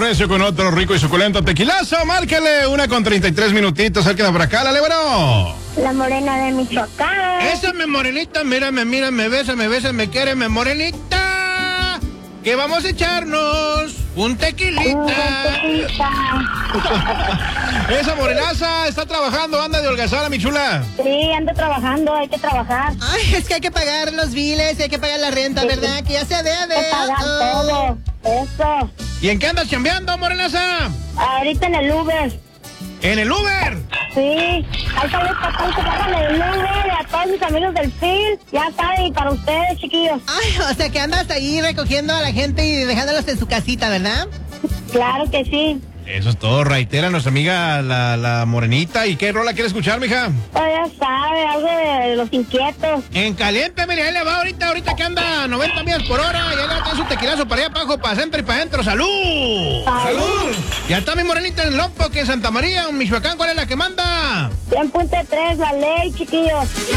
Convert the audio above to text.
recio con otro rico y suculento tequilazo. Márquele 1:33 minutitos. Alguien por acá, la bueno. La morena de Michoacán. Esa me morenita, mírame, me besa, me quiere, me morenita. Que vamos a echarnos un tequilita. Esa morenaza está trabajando, anda de holgazana, mi chula. Sí, ando trabajando, hay que trabajar. Ay, es que hay que pagar los biles, hay que pagar la renta, Sí. ¿verdad? Que ya se debe. Hay que pagar todo. Eso. ¿Y en qué andas chambeando, morenaza? Ahorita en el Uber. ¿En el Uber? Sí. Ahí está los papás que pagan el Uber, a todos mis amigos del FIL. Ya saben, y para ustedes, chiquillos. Ay, o sea que andas ahí recogiendo a la gente y dejándolos en su casita, ¿verdad? Claro que sí. Eso es todo, reitera nuestra amiga la morenita. ¿Y qué rola quiere escuchar, mija? Pues ya sabe, algo de Los Inquietos. En caliente, mire, ahí le va ahorita que anda 90 millas por hora. Y ahí le va su tequilazo para allá, para abajo, para centro y para adentro. ¡Salud! ¡Salud! Ya está mi morenita en el Lompo, que en Santa María, en Michoacán. ¿Cuál es la que manda? 100.3, la ley, chiquillos.